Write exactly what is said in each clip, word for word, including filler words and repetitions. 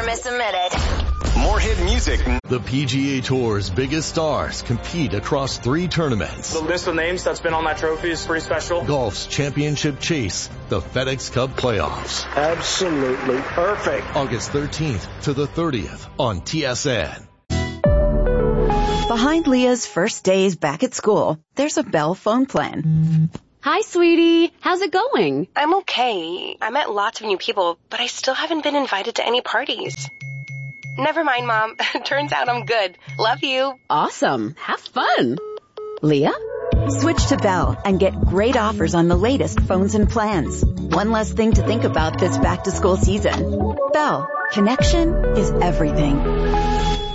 Miss a Minute. More hit music. The P G A Tour's biggest stars compete across three tournaments. The list of names that's been on that trophy is pretty special. Golf's championship chase, the FedEx Cup playoffs. Absolutely perfect. August thirteenth to the thirtieth on T S N. Behind Leah's first days back at school, there's a Bell phone plan. Hi, sweetie. How's it going? I'm okay. I met lots of new people, but I still haven't been invited to any parties. Never mind, Mom. Turns out I'm good. Love you. Awesome. Have fun. Leah? Switch to Bell and get great offers on the latest phones and plans. One less thing to think about this back-to-school season. Bell. Connection is everything.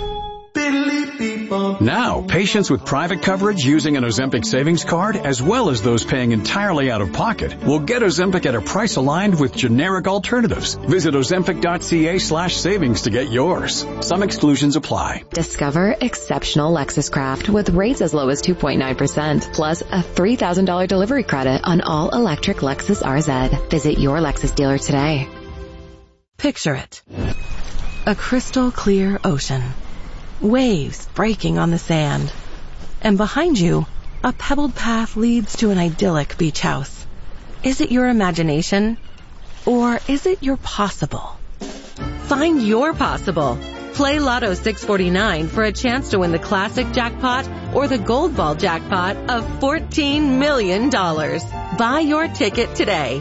Now, patients with private coverage using an Ozempic savings card, as well as those paying entirely out of pocket, will get Ozempic at a price aligned with generic alternatives. Visit ozempic.ca slash savings to get yours. Some exclusions apply. Discover exceptional Lexus Craft with rates as low as two point nine percent, plus a three thousand dollars delivery credit on all electric Lexus R Z. Visit your Lexus dealer today. Picture it. A crystal clear ocean. Waves breaking on the sand. And behind you, a pebbled path leads to an idyllic beach house. Is it your imagination? Or is it your possible? Find your possible. Play Lotto six forty-nine for a chance to win the classic jackpot or the gold ball jackpot of fourteen million dollars. Buy your ticket today.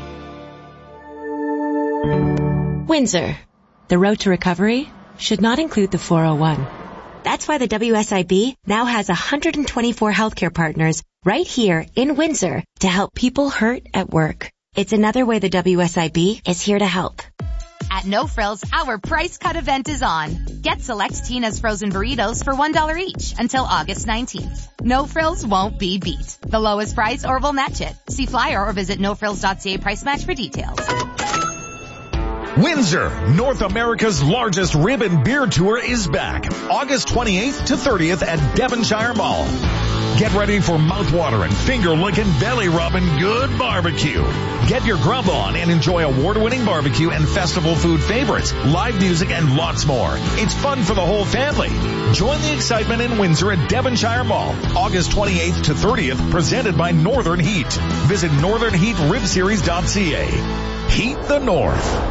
Windsor. The road to recovery should not include the four oh one. That's why the W S I B now has one hundred twenty-four healthcare partners right here in Windsor to help people hurt at work. It's another way the W S I B is here to help. At No Frills, our price cut event is on. Get select Tina's frozen burritos for one dollar each until August nineteenth. No Frills won't be beat. The lowest price or we'll match it. See flyer or visit no frills dot c a price match for details. Windsor, North America's largest rib and beer tour is back. August twenty-eighth to thirtieth at Devonshire Mall. Get ready for mouthwatering, finger-licking, belly-rubbing good barbecue. Get your grub on and enjoy award-winning barbecue and festival food favorites, live music, and lots more. It's fun for the whole family. Join the excitement in Windsor at Devonshire Mall. August twenty-eighth to thirtieth, presented by Northern Heat. Visit northern heat rib series dot c a. Heat the North.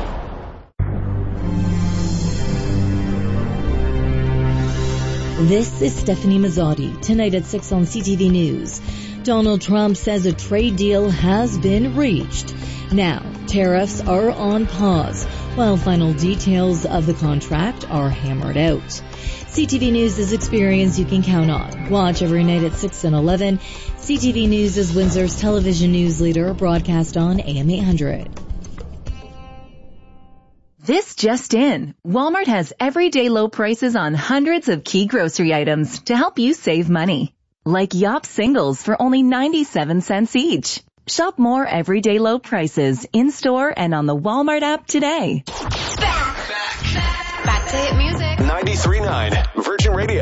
This is Stephanie Mazzotti. Tonight at six on C T V News. Donald Trump says a trade deal has been reached. Now, tariffs are on pause, while final details of the contract are hammered out. C T V News is experience you can count on. Watch every night at six and eleven. C T V News is Windsor's television news leader, broadcast on A M eight hundred. This just in. Walmart has everyday low prices on hundreds of key grocery items to help you save money. Like Yop singles for only ninety-seven cents each. Shop more everyday low prices in-store and on the Walmart app today. Back, back, back, back to hit music. ninety-three point nine Virgin Radio.